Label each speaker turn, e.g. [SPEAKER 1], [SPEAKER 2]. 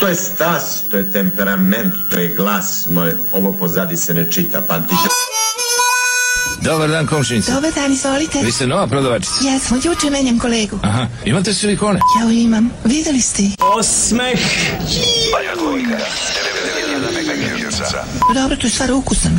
[SPEAKER 1] To je stas, to je temperament, to je glas. Ovo pozadi se ne čita, pamtite.
[SPEAKER 2] Dobar dan, komšinice.
[SPEAKER 3] Dobar dan, izvolite.
[SPEAKER 2] Vi ste nova prodavačica?
[SPEAKER 3] Jesmo, juče menjam kolegu.
[SPEAKER 2] Aha, imate silikone?
[SPEAKER 3] Ja imam, videli ste.
[SPEAKER 4] Osmeh.
[SPEAKER 3] Dobro, to je stvar ukusa.